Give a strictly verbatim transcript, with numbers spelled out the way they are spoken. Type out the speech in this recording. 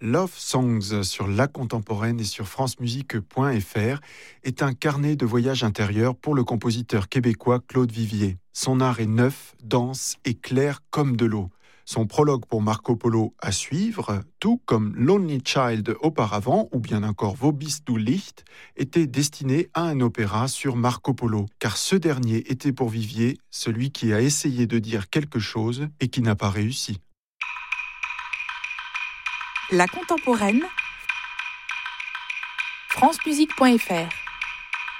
Love Songs sur La Contemporaine et sur francemusique point f r est un carnet de voyage intérieur pour le compositeur québécois Claude Vivier. Son art est neuf, dense et clair comme de l'eau. Son prologue pour Marco Polo à suivre, tout comme Lonely Child auparavant, ou bien encore Wo bist du Licht, était destiné à un opéra sur Marco Polo, car ce dernier était pour Vivier celui qui a essayé de dire quelque chose et qui n'a pas réussi. La Contemporaine, francemusique point f r